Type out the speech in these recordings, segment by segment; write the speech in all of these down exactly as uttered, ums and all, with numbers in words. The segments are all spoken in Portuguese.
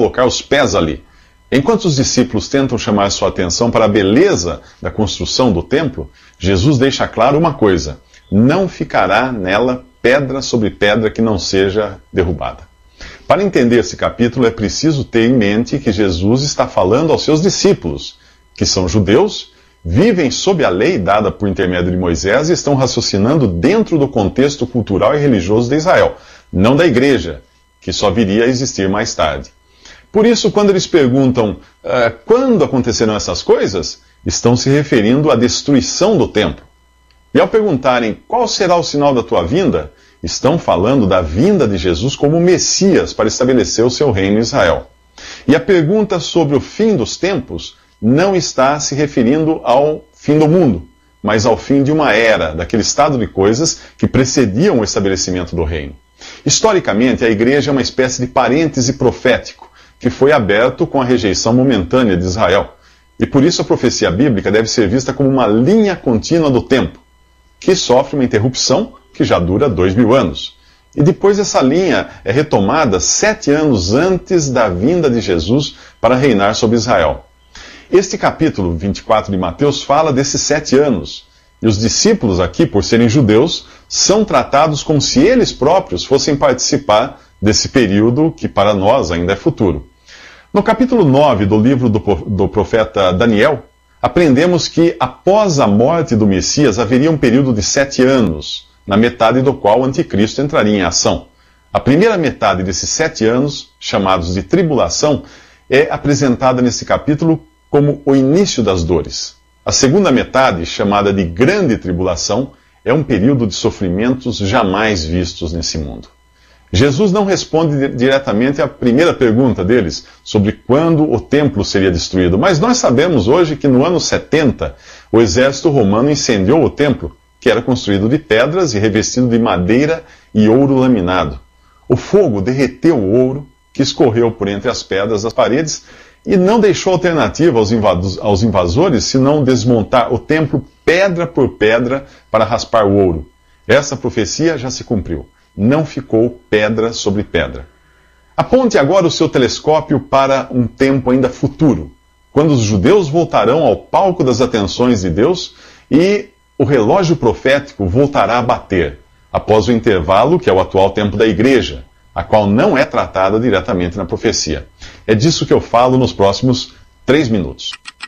colocar os pés ali. Enquanto os discípulos tentam chamar sua atenção para a beleza da construção do templo, Jesus deixa claro uma coisa: não ficará nela pedra sobre pedra que não seja derrubada. Para entender esse capítulo, é preciso ter em mente que Jesus está falando aos seus discípulos, que são judeus, vivem sob a lei dada por intermédio de Moisés e estão raciocinando dentro do contexto cultural e religioso de Israel, não da igreja, que só viria a existir mais tarde. Por isso, quando eles perguntam uh, quando acontecerão essas coisas, estão se referindo à destruição do templo. E ao perguntarem qual será o sinal da tua vinda, estão falando da vinda de Jesus como Messias para estabelecer o seu reino em Israel. E a pergunta sobre o fim dos tempos não está se referindo ao fim do mundo, mas ao fim de uma era, daquele estado de coisas que precediam o estabelecimento do reino. Historicamente, a igreja é uma espécie de parêntese profético, que foi aberto com a rejeição momentânea de Israel. E por isso a profecia bíblica deve ser vista como uma linha contínua do tempo, que sofre uma interrupção que já dura dois mil anos. E depois essa linha é retomada sete anos antes da vinda de Jesus para reinar sobre Israel. Este capítulo vinte e quatro de Mateus fala desses sete anos. E os discípulos aqui, por serem judeus, são tratados como se eles próprios fossem participar desse período que para nós ainda é futuro. No capítulo nove do livro do, do profeta Daniel, aprendemos que após a morte do Messias haveria um período de sete anos, na metade do qual o anticristo entraria em ação. A primeira metade desses sete anos, chamados de tribulação, é apresentada nesse capítulo como o início das dores. A segunda metade, chamada de grande tribulação, é um período de sofrimentos jamais vistos nesse mundo. Jesus não responde diretamente à primeira pergunta deles, sobre quando o templo seria destruído, mas nós sabemos hoje que no ano setenta, o exército romano incendiou o templo, que era construído de pedras e revestido de madeira e ouro laminado. O fogo derreteu o ouro, que escorreu por entre as pedras das paredes, e não deixou alternativa aos, aos invasores senão desmontar o templo pedra por pedra para raspar o ouro. Essa profecia já se cumpriu. Não ficou pedra sobre pedra. Aponte agora o seu telescópio para um tempo ainda futuro, quando os judeus voltarão ao palco das atenções de Deus e o relógio profético voltará a bater, após o intervalo que é o atual tempo da igreja, a qual não é tratada diretamente na profecia. É disso que eu falo nos próximos três minutos.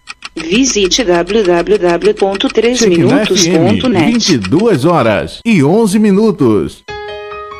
Visite w w w ponto três minutos ponto net. vinte e duas horas e onze minutos.